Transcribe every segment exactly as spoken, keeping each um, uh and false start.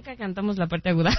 nunca cantamos la parte aguda.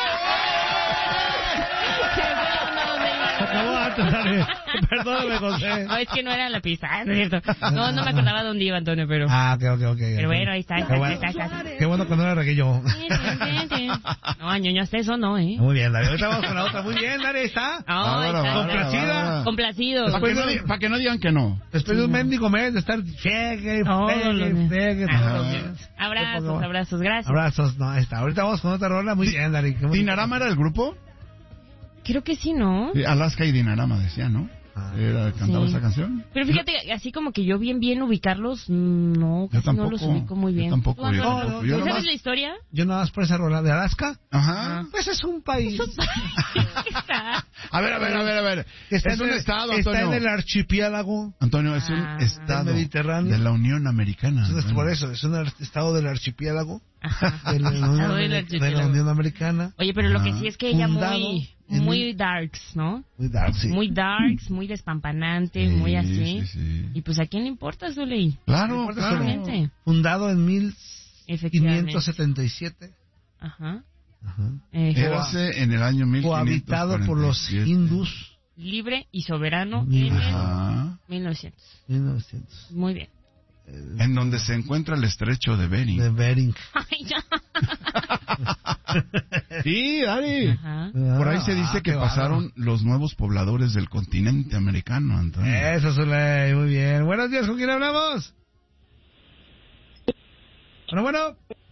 Se acabó antes, dale. Perdóname, José. No, es que no era la pista, ah, no es cierto. No, no me acordaba dónde iba, Antonio, pero... Ah, ok, ok, ok. Pero bueno, ahí está, ahí está, Qué ahí bueno, está, ahí está. qué bueno que no la regué yo. No, ñoño, hasta eso no, ¿eh? Muy bien, Dari. Ahorita vamos con la otra. Muy bien, Dari, está. No, ahí está. Complacida. Complacido. Para que, no, pa que no digan que no. Después de un mendigo mes de estar cheque, pegue, pegue. Abrazos, abrazos, gracias. Abrazos, no, ahí está. Ahorita vamos con otra rola. Muy bien, Dari. ¿Dinarama era el grupo? Creo que sí, ¿no? Sí, Alaska y Dinarama decía, ¿no? Ah, Era, ¿Cantaba sí. esa canción? Pero fíjate, así como que yo bien, bien ubicarlos, no, casi tampoco, no los ubico muy bien. Yo tampoco, ¿Tú, yo no, tampoco. No, Yo ¿Sabes nomás... la historia? Yo nada más por esa rola de Alaska. Ajá. Pues es un país. Es un país. A ver, a ver, a ver, a ver. Está es un el, estado, está Antonio. en el archipiélago. Antonio, es un ah, estado Mediterráneo. de la Unión Americana. Entonces, por eso, es un estado del archipiélago. Ajá. De la, Unión, del de la Unión Americana. Oye, pero lo que sí es que ella Fundado muy... Muy darks, ¿no? Muy darks, sí. Muy darks, muy despampanante, sí, muy así. Sí, sí. Y pues, ¿a quién le importa, Zuley? Claro, claro. Fundado en mil quinientos setenta y siete. Ajá. Ajá. Eh, Érase en el año mil quinientos cuarenta y siete. Cohabitado por los hindús. Libre y soberano Ajá. en mil novecientos. mil novecientos. Muy bien. En donde se encuentra el estrecho de Bering. De Bering. Ay, ya. Sí, Dari. Ajá. Por ahí se dice ah, que pasaron barato. Los nuevos pobladores del continente americano, Antonio. Eso, Zuley, muy bien. Buenos días, ¿con quién hablamos? Bueno, bueno.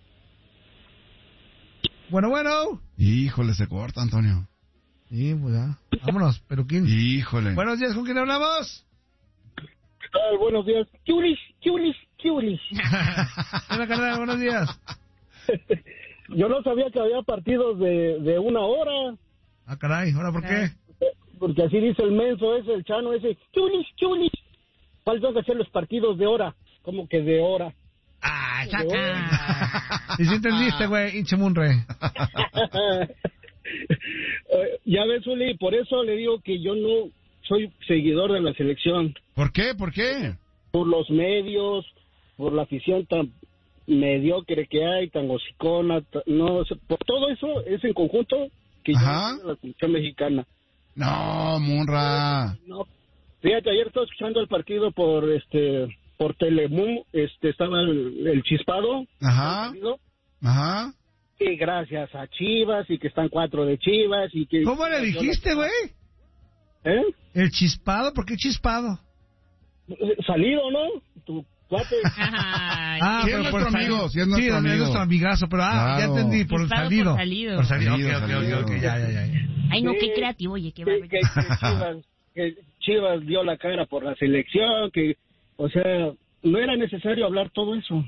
Bueno, bueno. Híjole, se corta, Antonio. Sí, pues ya. Vámonos, pero ¿quién? Híjole. Buenos días, ¿con quién hablamos? ¿Qué tal? Buenos días. Chulis, chulis, chulis. Hola, carnal, buenos días. Yo no sabía que había partidos de, de una hora. Ah, caray, ¿ahora por qué? Porque así dice el menso ese, el chano ese. Chulis, chulis. ¿Cuál tengo que hacer los partidos de hora? ¿Cómo que de hora? Ah, chaca. Y si entendiste, güey, hinche munre. Ya ves, Uli, por eso le digo que yo no soy seguidor de la selección. ¿Por qué? ¿Por qué? Por los medios, por la afición tan mediocre que hay, tan hocicona, tan, no, por todo eso es en conjunto que yo Ajá. no la selección mexicana. No, Munra. No, fíjate, ayer estaba escuchando el partido por este por Telemú, este estaba el, el chispado. Ajá. El Ajá. Y gracias a Chivas y que están cuatro de Chivas y que. ¿Cómo le dijiste, güey? ¿Eh? El chispado, ¿por qué chispado? Salido, ¿no? Tu cuate. Ay, ah, sí, pero es por nuestro salido. amigo, sí es nuestro sí, amigo. es nuestro amigazo, pero ah, Claro. ya entendí, por el Chispado salido. por salido. Por salido, Salido, ok, ok, salido. ok, ok, ya, ya, ya. Ay, no, Sí, qué creativo, oye, qué que, bárbaro. que, que Chivas, que Chivas dio la cara por la selección, que, o sea, no era necesario hablar todo eso.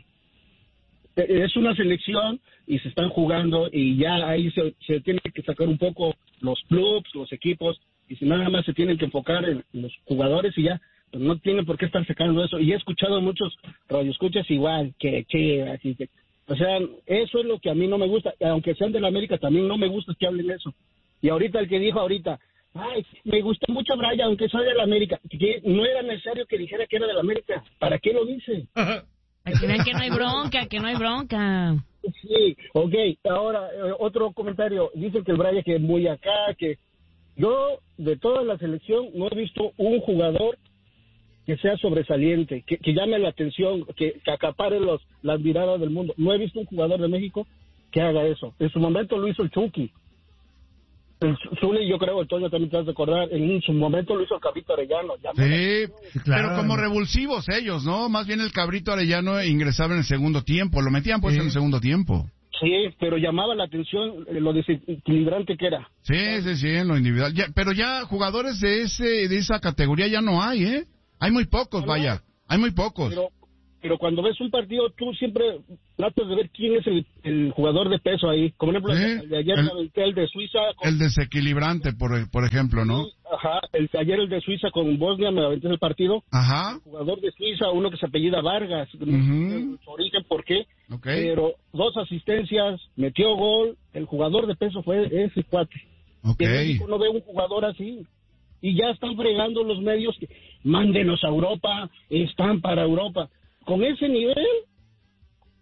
Es una selección y se están jugando y ya ahí se, se tiene que sacar un poco los clubs, los equipos, y si nada más se tienen que enfocar en los jugadores y ya, pues no tienen por qué estar sacando eso. Y he escuchado muchos radioescuchas igual, que Chivas, y que, o sea, eso es lo que a mí no me gusta, aunque sean de la América, también no me gusta que hablen eso. Y ahorita el que dijo ahorita, ay, me gusta mucho Brian, aunque soy de la América, que no era necesario que dijera que era de la América, ¿para qué lo dice? Para que vean que no hay bronca, que no hay bronca. Sí, ok, ahora eh, otro comentario, dicen que el Brian que es muy acá, que yo de toda la selección no he visto un jugador que sea sobresaliente, que, que llame la atención, que, que acapare los, las miradas del mundo. No he visto un jugador de México que haga eso. En su momento lo hizo el Chucky. El Zuli, yo creo, el Toño también te has de acordar, en su momento lo hizo el Cabrito Arellano. Sí, claro. Pero como revulsivos ellos, ¿no? Más bien el Cabrito Arellano ingresaba en el segundo tiempo, lo metían pues sí. en el segundo tiempo. Sí, pero llamaba la atención eh, lo desequilibrante que era. Sí, sí, sí, en lo individual. Ya, pero ya jugadores de ese de esa categoría ya no hay, ¿eh? Hay muy pocos, no, vaya, hay muy pocos. Pero, pero cuando ves un partido, tú siempre tratas de ver quién es el, el jugador de peso ahí. Como por ejemplo, ¿sí? el de ayer, el, el de Suiza. Con... El desequilibrante, por, por ejemplo, ¿no? Sí, ajá, el de ayer el de Suiza con Bosnia, me aventé el partido. Ajá. El jugador de Suiza, uno que se apellida Vargas, uh-huh. no sé su origen, ¿por qué? Okay. Pero dos asistencias, metió gol, el jugador de peso fue ese cuate. Okay. En México no veo un jugador así. Y ya están fregando los medios que mándenos a Europa, están para Europa. Con ese nivel,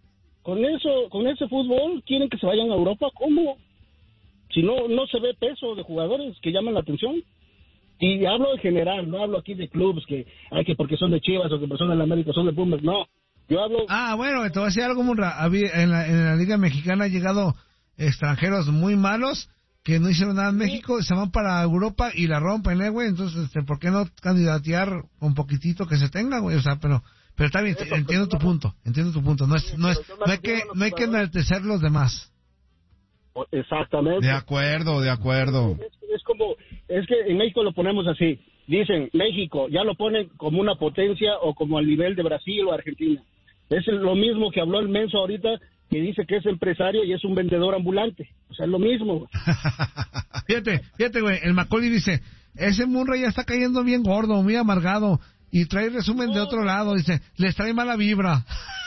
con eso, con ese fútbol, quieren que se vayan a Europa, ¿cómo? Si no, no se ve peso de jugadores que llaman la atención. Y hablo en general, no hablo aquí de clubes que hay que porque son de Chivas o que son de América, son de Pumas, no. Yo hablo... Ah, bueno, te voy a decir algo, Munra. En la, en la Liga Mexicana han llegado extranjeros muy malos que no hicieron nada en México, se van para Europa y la rompen, ¿eh, güey? Entonces, este, ¿por qué no candidatear un poquitito que se tenga, güey? O sea, pero pero está bien, Eso, entiendo tu punto, entiendo tu punto. No es no es no hay que no hay que enaltecer los demás. Exactamente. De acuerdo, de acuerdo. Es, es como, es que en México lo ponemos así. Dicen, México, ya lo ponen como una potencia o como al nivel de Brasil o Argentina. Es lo mismo que habló el menso ahorita, que dice que es empresario y es un vendedor ambulante. O sea, es lo mismo. Fíjate, fíjate, güey, el Macaulay dice, ese Murray ya está cayendo bien gordo, muy amargado, y trae resumen no. de otro lado, dice, les trae mala vibra.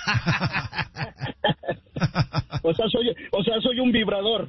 o sea, soy, o sea, soy un vibrador.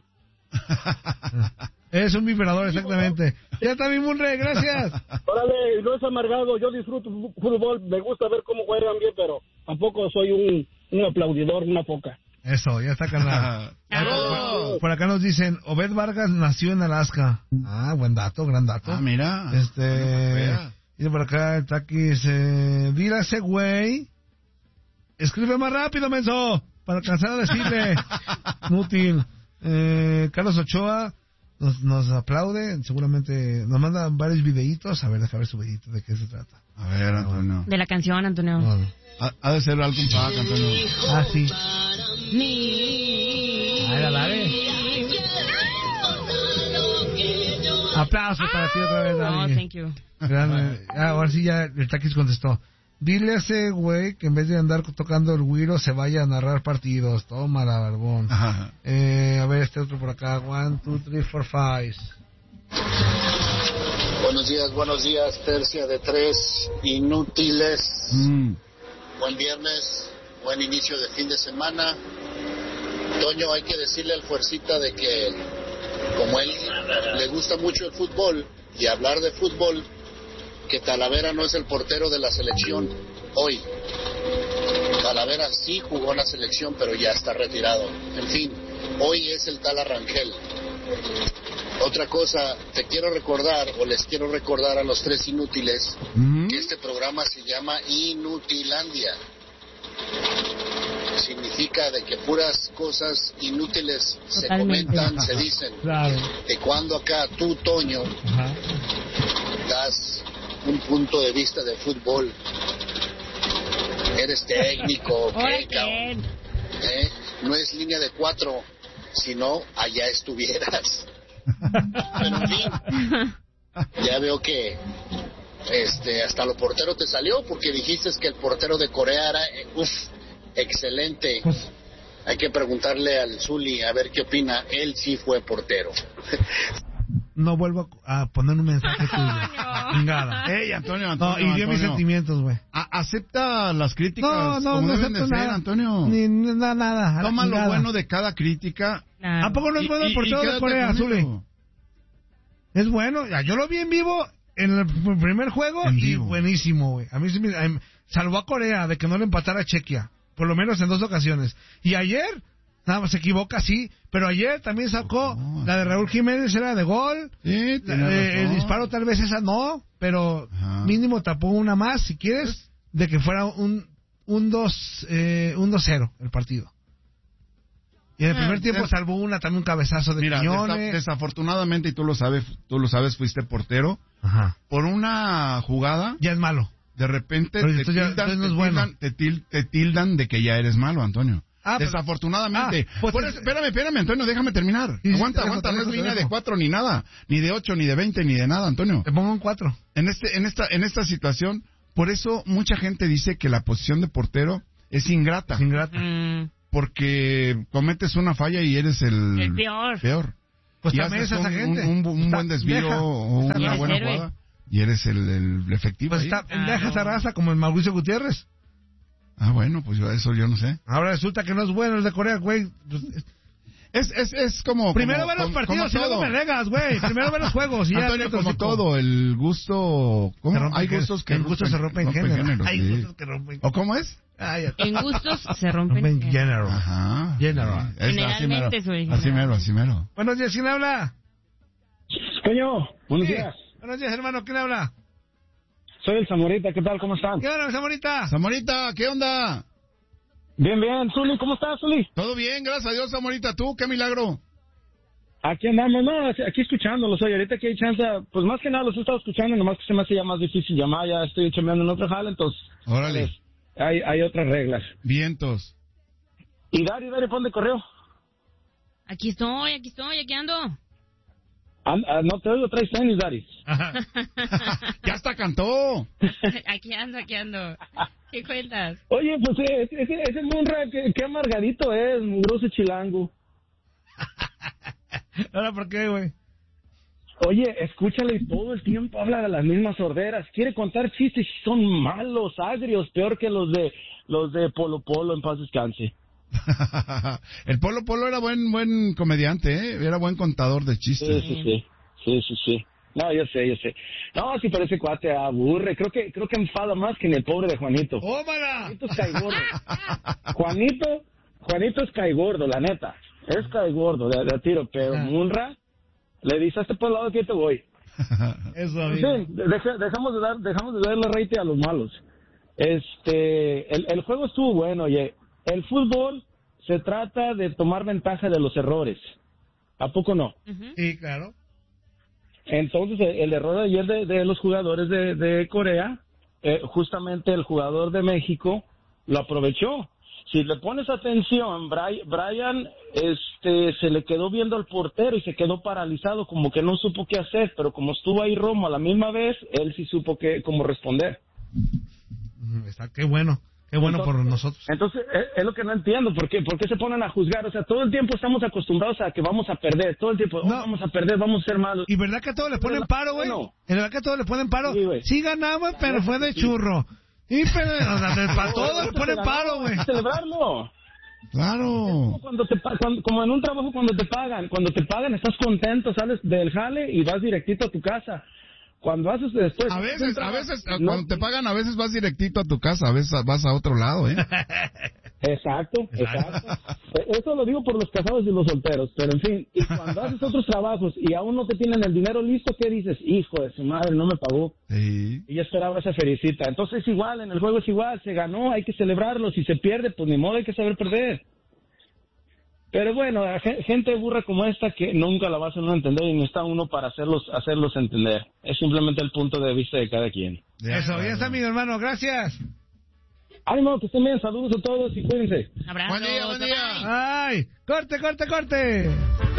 Es un vibrador, exactamente. Ya está mi Murray, gracias. Órale, no es amargado, yo disfruto fútbol, me gusta ver cómo juegan bien, pero tampoco soy un, un aplaudidor, una foca. Eso, ya está carnal. por, por acá nos dicen, Obed Vargas nació en Alaska. Ah, buen dato, gran dato. Ah, mira. Este, y por acá el Taquis, eh, dile a ese güey, escribe más rápido, menso, para alcanzar a decirle. Inútil. Eh, Carlos Ochoa nos, nos aplaude, seguramente nos manda varios videitos. A ver, déjame ver su videito, de qué se trata. A ver, Antonio. De la canción, Antonio. No, no. Ha, ha de ser algún pack, Antonio. Ah, sí. Ahí la dale. Aplausos para ti otra vez, Dani. Oh, thank you. Gran, ah, ahora sí ya el Taquis contestó. Dile a ese güey que en vez de andar tocando el güiro se vaya a narrar partidos. Toma la barbón. Eh, a ver, este otro por acá. One, two, three, four, five. Buenos días, buenos días. Tercia de tres inútiles. Mm. Buen viernes, buen inicio de fin de semana. Toño, hay que decirle al Fuercita de que como él le gusta mucho el fútbol y hablar de fútbol, que Talavera no es el portero de la selección hoy. Talavera sí jugó en la selección, pero ya está retirado. En fin, hoy es el tal Arrangel. Otra cosa, te quiero recordar, o les quiero recordar a los tres inútiles, mm-hmm. que este programa se llama Inutilandia. Significa de que puras cosas inútiles Totalmente. se comentan, se dicen. Claro. De cuando acá tú, Toño, Ajá. das un punto de vista de fútbol. Eres técnico, ¿qué, cabrón? ¿Eh? No es línea de cuatro, sino allá estuvieras. Pero en fin, ya veo que este hasta lo portero te salió, porque dijiste que el portero de Corea era uf, excelente. Hay que preguntarle al Zuli a ver qué opina. Él sí fue portero. No vuelvo a poner un mensaje tuyo. Chingada. Ey, Antonio, Antonio. No, y dio mis sentimientos, güey. ¿Acepta las críticas no, no, como no deben de ser, nada. Antonio? Ni, ni nada, nada. Toma lo bueno de cada crítica. Nah. ¿A poco no es bueno el portero de Corea, Azuli? Es bueno. Ya, yo lo vi en vivo en el primer juego en y vivo. Buenísimo, güey. A mí sí me salvó a Corea de que no le empatara a Chequia. Por lo menos en dos ocasiones. Y ayer... Nada más se equivoca, sí, pero ayer también sacó oh, la de Raúl Jiménez, era de gol. Sí, la, eh, el disparo tal vez esa no, pero Ajá. mínimo tapó una más, si quieres, de que fuera un un dos eh, un dos cero el partido. Y en el primer tiempo salvó una, también un cabezazo de Mira, Quiñones. Desa- desafortunadamente, y tú lo sabes, tú lo sabes, fuiste portero. Ajá. Por una jugada... Ya es malo. De repente pero te tildan, ya, te, no es tildan, bueno. te, til, te tildan de que ya eres malo, Antonio. Ah, Desafortunadamente. Ah, pues, Por eso, espérame, espérame, Antonio, déjame terminar. Sí, aguanta, sí, aguanta, dejo, no es dejo, línea dejo. de cuatro ni nada, ni de ocho, ni de veinte, ni de nada, Antonio. Te pongo un cuatro. En este, en esta, en esta situación, por eso mucha gente dice que la posición de portero es ingrata. Es ingrata. Mm. Porque cometes una falla y eres el, el peor. peor. Pues y también haces esa un, gente. un, un, un buen desvío deja, o una buena héroe. jugada y eres el, el efectivo. Pues ahí. está, Ah, deja no. esa raza como el Mauricio Gutiérrez. Ah, bueno, pues yo, eso yo no sé. Ahora resulta que no es bueno el de Corea, güey. Es, es, es como... Primero como, ver los como, partidos y como luego me regas, güey. Primero ver los juegos y ya... Antonio, como todo, el gusto... ¿Cómo? Hay gustos que... En gustos se rompen género. Hay sí. gustos que rompen... ¿O cómo es? Ah, en gustos se rompen, rompen género. Ajá. Género. Es así mero, así mero, así mero. Buenos días, ¿quién habla? Coño, buenos Sí. días. Buenos días, hermano, ¿quién habla? Soy el Zamorita, ¿qué tal? ¿Cómo están? ¿Qué onda, Zamorita? Zamorita, ¿qué onda? Bien, bien. Zuli, ¿cómo estás, Zuli? Todo bien, gracias a Dios, Zamorita. ¿Tú? ¿Qué milagro? Aquí andamos, no, aquí escuchándolos. Oye, ahorita que hay chance, pues más que nada los he estado escuchando, nomás que se me hace ya más difícil llamar, ya estoy chambeando en otra jala, entonces... Órale. Pues, hay, hay otras reglas. Vientos. Y Dari, Dari, pon de correo. Aquí estoy, aquí estoy, aquí ando. Ah, ah, no te oigo, traes tenis, Dari. Ya hasta cantó. Aquí ando, aquí ando. ¿Qué cuentas? Oye, pues eh, ese, ese Munra, qué, qué amargadito es, mugroso chilango. ¿Ahora por qué, güey? Oye, escúchale y todo el tiempo habla de las mismas sorderas. Quiere contar chistes y son malos, agrios, peor que los de los de Polo Polo, en paz descanse. El Polo Polo era buen buen comediante, ¿eh? Era buen contador de chistes. Sí, sí, sí. Sí, sí, sí. No, yo sé, yo sé. No, sí, pero ese cuate aburre. Creo que creo que enfada más que en el pobre de Juanito. ¡Ómala! Juanito es caigordo. Juanito, Juanito es caigordo, la neta. Es caigordo, de, de tiro, pero Munra le dice, hazte por el lado que yo te voy. Eso, En amigo. fin, deja- dejamos de dar, dejamos de darle raite a los malos. Este, el, el juego estuvo bueno, oye. El fútbol se trata de tomar ventaja de los errores. ¿A poco no? Uh-huh. Sí, claro. Entonces, el, el error de ayer de, de los jugadores de, de Corea, eh, justamente el jugador de México lo aprovechó. Si le pones atención, Bri- Brian este, se le quedó viendo al portero y se quedó paralizado, como que no supo qué hacer, pero como estuvo ahí Romo a la misma vez, él sí supo qué, cómo responder. Está, qué bueno. Qué bueno Entonces, por nosotros. Entonces, es, es lo que no entiendo, ¿por qué? ¿Por qué se ponen a juzgar? O sea, todo el tiempo estamos acostumbrados a que vamos a perder, todo el tiempo, oh, No. vamos a perder, vamos a ser malos. ¿Y verdad que a todos le ponen paro, güey? Bueno. ¿En verdad que a todos le ponen paro? Sí, güey. Sí ganamos, pero fue de churro. Y pero, o sea, para todos le ponen paro, güey. Hay que celebrarlo. Claro. Como Cuando te, pa- cuando- como en un trabajo cuando te pagan, cuando te pagan estás contento, sales del jale y vas directito a tu casa. Cuando haces después... A veces, a veces, no- cuando te pagan, a veces vas directito a tu casa, a veces vas a otro lado, ¿eh? Exacto, exacto. Eh, Eso lo digo por los casados y los solteros, pero en fin, y cuando haces otros trabajos y aún no te tienen el dinero listo, ¿qué dices? Hijo de su madre, no me pagó. Sí. Y yo esperaba esa felicita. Entonces es igual, en el juego es igual, se ganó, hay que celebrarlo. Si se pierde, pues ni modo, hay que saber perder. Pero bueno, a gen- gente burra como esta que nunca la vas a uno entender y no está uno para hacerlos hacerlos entender. Es simplemente el punto de vista de cada quien. Eso, ya está, amigo hermano, gracias. Ánimo, que estén bien, saludos a todos y cuídense. Abrazo. Buen día, buen día. bye. Ay, corte, corte, corte.